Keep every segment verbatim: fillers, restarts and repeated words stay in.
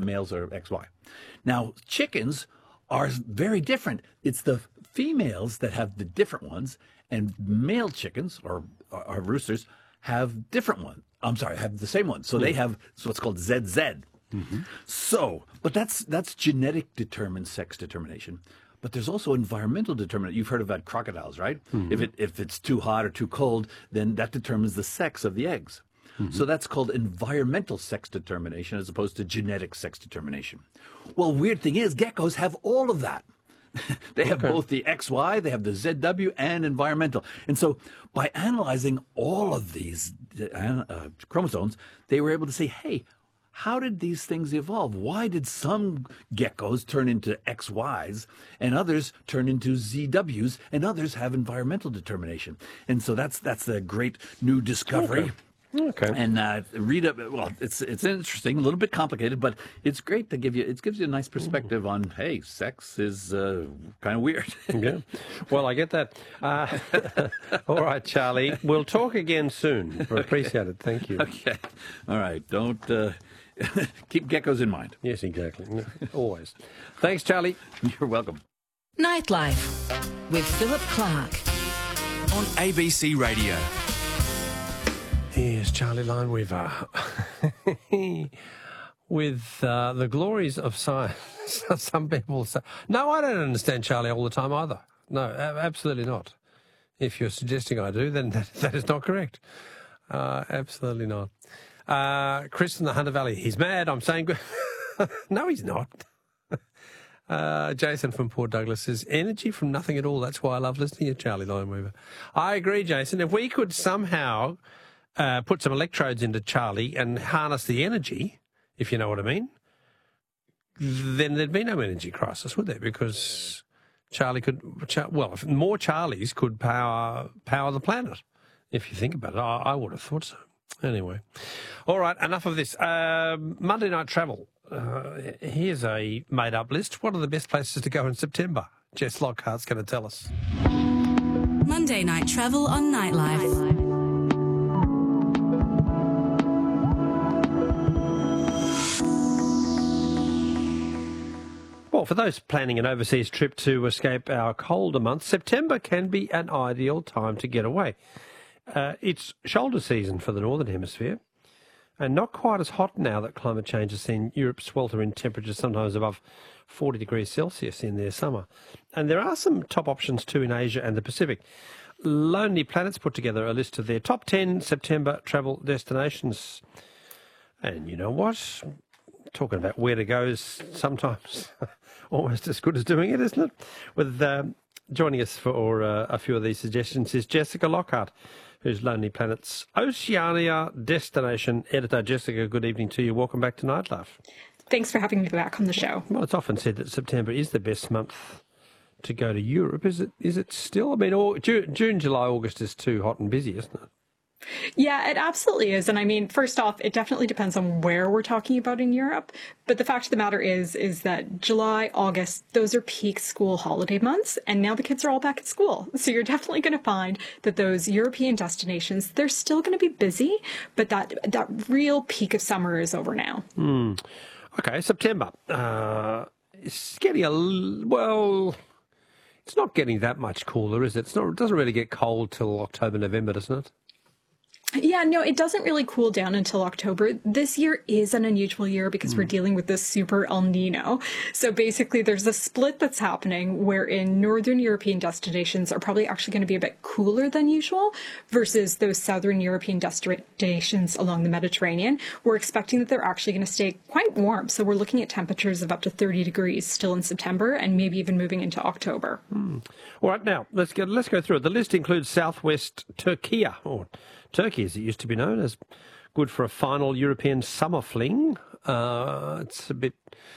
males are X Y. Now, chickens are very different. It's the females that have the different ones, and male chickens or, or, or roosters have different ones. I'm sorry, have the same ones. So they have what's called Z Z. Mm-hmm. So, but that's that's genetic determined sex determination. But there's also environmental determinant. You've heard about crocodiles, right? Mm-hmm. If it if it's too hot or too cold, then that determines the sex of the eggs. Mm-hmm. So that's called environmental sex determination as opposed to genetic sex determination. Well, weird thing is, geckos have all of that. They have okay. both the X Y, they have the Z W, and environmental. And so by analyzing all of these uh, uh, chromosomes, they were able to say, hey, how did these things evolve? Why did some geckos turn into X Ys and others turn into Z Ws and others have environmental determination? And so that's that's the great new discovery. Okay. Okay. And uh, read up. Well, it's it's interesting, a little bit complicated, but it's great to give you. It gives you a nice perspective on, hey, sex is uh, kind of weird. Yeah. Well, I get that. Uh, all right, Charlie. We'll talk again soon. I appreciate it. Thank you. Okay. All right. Don't uh, keep geckos in mind. Yes, exactly. Always. Thanks, Charlie. You're welcome. Nightlife with Philip Clark on A B C Radio. Here's Charlie Lineweaver with uh, the glories of science. Some people say, no, I don't understand Charlie all the time either. No, absolutely not. If you're suggesting I do, then that, that is not correct. Uh, absolutely not. Uh, Chris in the Hunter Valley, he's mad. I'm saying, no, he's not. Uh, Jason from Port Douglas says, energy from nothing at all. That's why I love listening to Charlie Lineweaver. I agree, Jason. If we could somehow Uh, put some electrodes into Charlie and harness the energy, if you know what I mean, then there'd be no energy crisis, would there? Because Charlie could, well, if more Charlies could power power the planet, if you think about it. I, I would have thought so. Anyway. All right, enough of this. Uh, Monday Night Travel. Uh, here's a made-up list. What are the best places to go in September? Jess Lockhart's going to tell us. Monday Night Travel on Nightlife. Well, for those planning an overseas trip to escape our colder months, September can be an ideal time to get away. Uh, it's shoulder season for the Northern Hemisphere, and not quite as hot now that climate change has seen Europe swelter in temperatures sometimes above forty degrees Celsius in their summer. And there are some top options too in Asia and the Pacific. Lonely Planets put together a list of their top ten September travel destinations. And you know what? Talking about where to go is sometimes almost as good as doing it, isn't it? With um, joining us for uh, a few of these suggestions is Jessica Lockhart, who's Lonely Planet's Oceania Destination Editor. Jessica, good evening to you. Welcome back to Nightlife. Thanks for having me back on the show. Well, it's often said that September is the best month to go to Europe. Is it? Is it still? I mean, all, June, June, July, August is too hot and busy, isn't it? Yeah, it absolutely is. And I mean, first off, it definitely depends on where we're talking about in Europe. But the fact of the matter is, is that July, August, those are peak school holiday months. And now the kids are all back at school. So you're definitely going to find that those European destinations, they're still going to be busy. But that that real peak of summer is over now. Mm. Okay, September. Uh, it's getting a, well, it's not getting that much cooler, is it? It's not, it doesn't really get cold till October, November, doesn't it? Yeah, no, it doesn't really cool down until October. This year is an unusual year because mm. we're dealing with this super El Nino. So basically there's a split that's happening wherein northern European destinations are probably actually going to be a bit cooler than usual versus those southern European destinations along the Mediterranean. We're expecting that they're actually going to stay quite warm. So we're looking at temperatures of up to thirty degrees still in September and maybe even moving into October. Mm. All right, now let's go, let's go through it. The list includes southwest Turkey, or Turkey as it used to be known, as good for a final European summer fling. Uh, it's a bit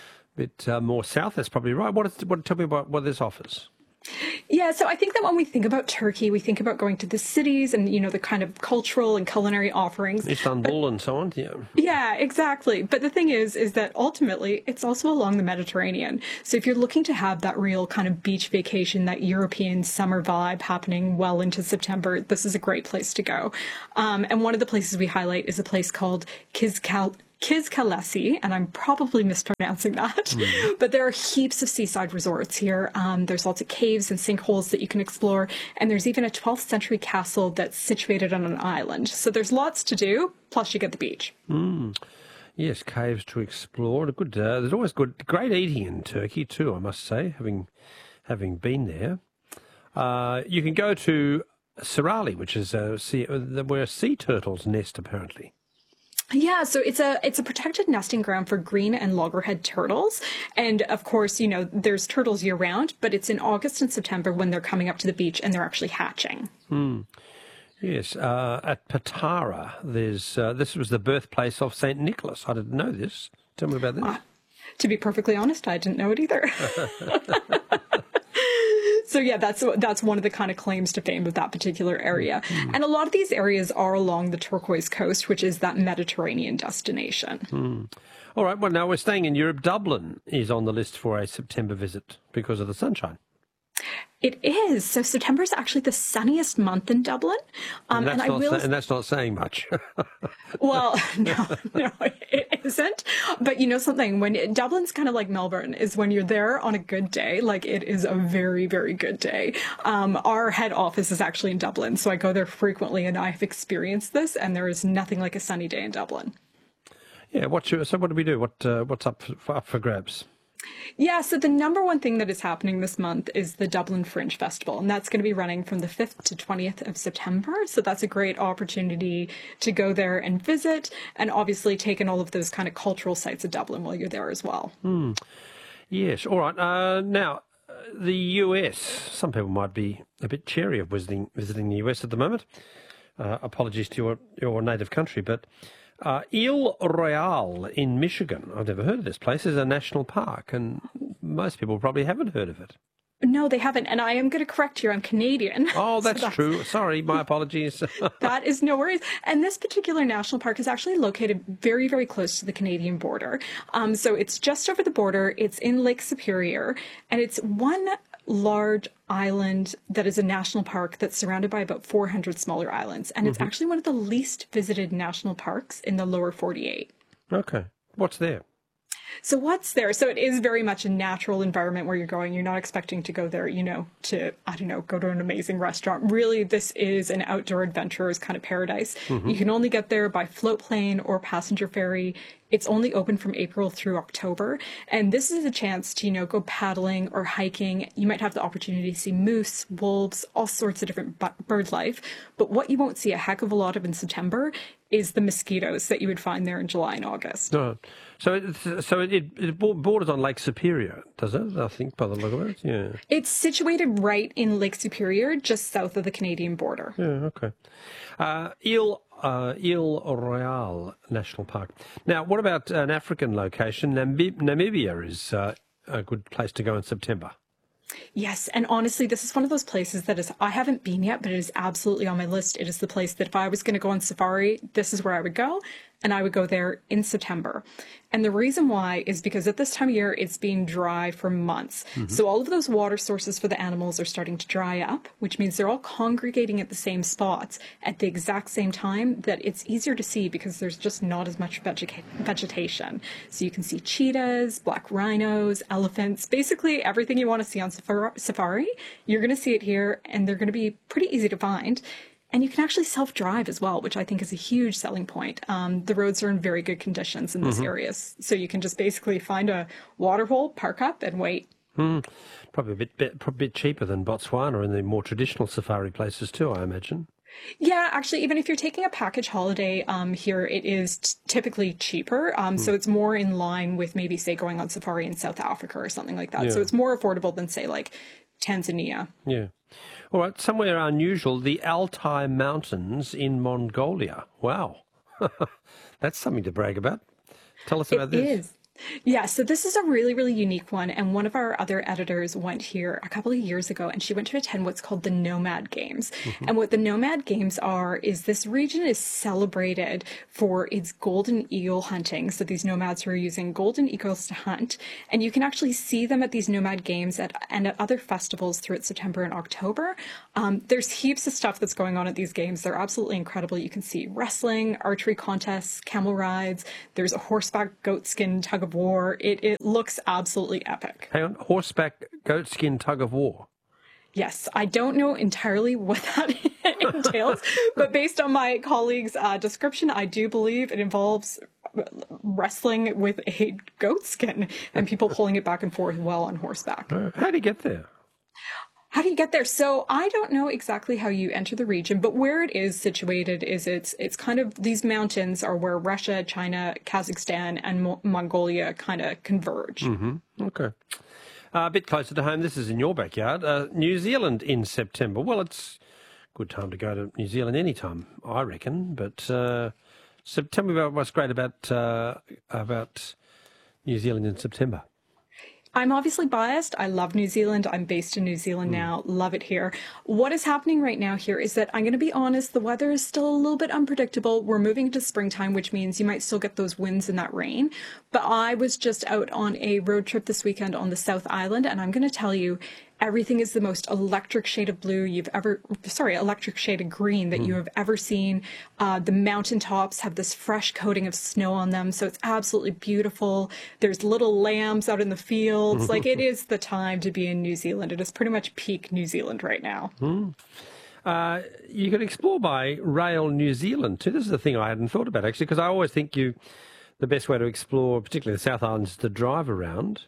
bit uh, more south, that's probably right. What, is, what, tell me about what this offers. Yeah, so I think that when we think about Turkey, we think about going to the cities and, you know, the kind of cultural and culinary offerings. Istanbul but, and so on, yeah. Yeah, exactly. But the thing is, is that ultimately it's also along the Mediterranean. So if you're looking to have that real kind of beach vacation, that European summer vibe happening well into September, this is a great place to go. Um, and one of the places we highlight is a place called Kizkal. Kizkalesi, and I'm probably mispronouncing that, mm. but there are heaps of seaside resorts here. Um, there's lots of caves and sinkholes that you can explore, and there's even a twelfth century castle that's situated on an island. So there's lots to do, plus you get the beach. Mm. Yes, caves to explore. A good. Uh, there's always good, great eating in Turkey too, I must say, having having been there. Uh, you can go to Sirali, which is a sea, where sea turtles nest, apparently. Yeah, so it's a it's a protected nesting ground for green and loggerhead turtles. And of course, you know, there's turtles year round, but it's in August and September when they're coming up to the beach and they're actually hatching. Hmm. Yes, uh, at Patara, there's uh, this was the birthplace of Saint Nicholas. I didn't know this. Tell me about this. Uh, to be perfectly honest, I didn't know it either. So yeah, that's that's one of the kind of claims to fame of that particular area. Mm. And a lot of these areas are along the turquoise coast, which is that Mediterranean destination. Mm. All right, well, now we're staying in Europe. Dublin is on the list for a September visit because of the sunshine. It is. So September is actually the sunniest month in Dublin. Um, and, that's and, I will... sa- and that's not saying much. Well, no, no, it isn't. But you know something? When it, Dublin's kind of like Melbourne, is when you're there on a good day, like it is a very, very good day. Um, our head office is actually in Dublin, so I go there frequently, and I have experienced this, and there is nothing like a sunny day in Dublin. Yeah. What's your, so what do we do? What uh, What's up for, up for grabs? Yeah, so the number one thing that is happening this month is the Dublin Fringe Festival, and that's going to be running from the fifth to twentieth of September. So that's a great opportunity to go there and visit, and obviously take in all of those kind of cultural sites of Dublin while you're there as well. Hmm. Yes, all right. Uh, now, uh, the U S. Some people might be a bit chary of visiting visiting the U S at the moment. Uh, apologies to your, your native country, but... Uh, Ile Royale in Michigan, I've never heard of this place, is a national park, and most people probably haven't heard of it. No, they haven't, and I am going to correct you, I'm Canadian. Oh, that's, so that's true. Sorry, my apologies. That is no worries. And this particular national park is actually located very, very close to the Canadian border. Um, so it's just over the border, it's in Lake Superior, and it's one large island that is a national park that's surrounded by about four hundred smaller islands. And it's mm-hmm. actually one of the least visited national parks in the lower forty-eight. Okay. What's there? So what's there? So it is very much a natural environment where you're going. You're not expecting to go there, you know, to, I don't know, go to an amazing restaurant. Really, this is an outdoor adventurer's kind of paradise. Mm-hmm. You can only get there by float plane or passenger ferry. It's only open from April through October. And this is a chance to, you know, go paddling or hiking. You might have the opportunity to see moose, wolves, all sorts of different bird life. But what you won't see a heck of a lot of in September is the mosquitoes that you would find there in July and August. Oh. So it, so it, it borders on Lake Superior, does it? I think by the look of it, yeah. It's situated right in Lake Superior, just south of the Canadian border. Yeah, okay. Uh, Ile Uh, Ile Royale National Park. Now, what about an African location? Namib- Namibia is uh, a good place to go in September. Yes, and honestly, this is one of those places that is, I haven't been yet, but it is absolutely on my list. It is the place that if I was going to go on safari, this is where I would go, and I would go there in September. And the reason why is because at this time of year, it's been dry for months. Mm-hmm. So all of those water sources for the animals are starting to dry up, which means they're all congregating at the same spots at the exact same time that it's easier to see because there's just not as much vegeta- vegetation. So you can see cheetahs, black rhinos, elephants, basically everything you want to see on safari. You're going to see it here, and they're going to be pretty easy to find. And you can actually self-drive as well, which I think is a huge selling point. Um, the roads are in very good conditions in this mm-hmm. area, so you can just basically find a water hole, park up, and wait. Mm. Probably a bit, bit, probably a bit cheaper than Botswana and the more traditional safari places too, I imagine. Yeah, actually, even if you're taking a package holiday um, here, it is t- typically cheaper. Um, mm. So it's more in line with maybe, say, going on safari in South Africa or something like that. Yeah. So it's more affordable than, say, like Tanzania. Yeah. All right, somewhere unusual, the Altai Mountains in Mongolia. Wow. That's something to brag about. Tell us about it this. It is. Yeah, so this is a really, really unique one. And one of our other editors went here a couple of years ago, and she went to attend what's called the Nomad Games. Mm-hmm. And what the Nomad Games are is this region is celebrated for its golden eagle hunting. So these nomads who are using golden eagles to hunt. And you can actually see them at these Nomad Games at, and at other festivals throughout September and October. Um, there's heaps of stuff that's going on at these games. They're absolutely incredible. You can see wrestling, archery contests, camel rides. There's a horseback goatskin tug of war. It it looks absolutely epic. Hang on, horseback goatskin tug of war. Yes, I don't know entirely what that entails, but based on my colleague's uh, description, I do believe it involves wrestling with a goatskin and people pulling it back and forth while on horseback. Uh, how do you get there? How do you get there? So I don't know exactly how you enter the region, but where it is situated is it's it's kind of, these mountains are where Russia, China, Kazakhstan, and Mo- Mongolia kind of converge. Mm-hmm. Okay. Uh, a bit closer to home, this is in your backyard, uh, New Zealand in September. Well, it's a good time to go to New Zealand anytime, I reckon. But uh, so tell me about what's great about uh, about New Zealand in September. I'm obviously biased. I love New Zealand. I'm based in New Zealand now. Love it here. What is happening right now here is that I'm going to be honest, the weather is still a little bit unpredictable. We're moving into springtime, which means you might still get those winds and that rain. But I was just out on a road trip this weekend on the South Island, and I'm going to tell you, everything is the most electric shade of blue you've ever, sorry, electric shade of green that mm. you have ever seen. Uh, the mountaintops have this fresh coating of snow on them, so it's absolutely beautiful. There's little lambs out in the fields. Like, it is the time to be in New Zealand. It is pretty much peak New Zealand right now. Mm. Uh, you can explore by rail New Zealand too. This is the thing I hadn't thought about, actually, because I always think you, the best way to explore, particularly the South Island, is to drive around.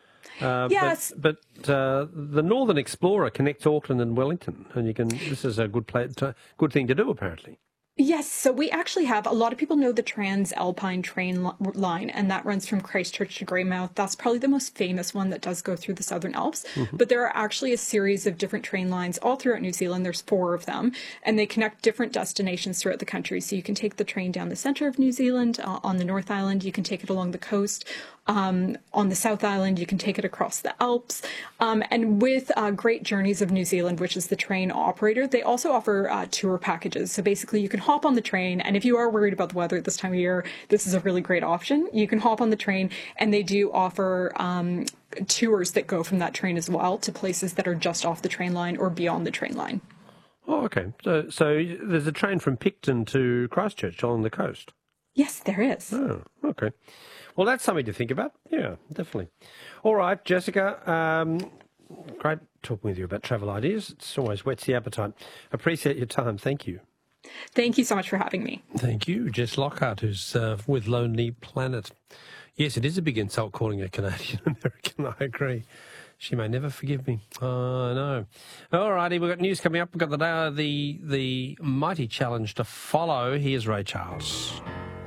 Uh, yes, but, but uh, the Northern Explorer connects Auckland and Wellington, and you can. This is a good play, to, good thing to do, apparently. Yes, so we actually have, a lot of people know the Transalpine train li- line, and that runs from Christchurch to Greymouth. That's probably the most famous one that does go through the Southern Alps. Mm-hmm. But there are actually a series of different train lines all throughout New Zealand. There's four of them, and they connect different destinations throughout the country. So you can take the train down the center of New Zealand, uh, on the North Island. You can take it along the coast. Um, on the South Island, you can take it across the Alps. Um, and with uh, Great Journeys of New Zealand, which is the train operator, they also offer uh, tour packages. So basically, you can hop on the train, and if you are worried about the weather at this time of year, this is a really great option. You can hop on the train, and they do offer um, tours that go from that train as well to places that are just off the train line or beyond the train line. Oh, okay. So, so there's a train from Picton to Christchurch on the coast? Yes, there is. Oh, okay. Well, that's something to think about. Yeah, definitely. All right, Jessica, um, great talking with you about travel ideas. It's always whets the appetite. Appreciate your time. Thank you. Thank you so much for having me. Thank you. Jess Lockhart, who's uh, with Lonely Planet. Yes, it is a big insult calling a Canadian American. I agree. She may never forgive me. Oh, no. All righty, we've got news coming up. We've got the, uh, the, the mighty challenge to follow. Here's Ray Charles.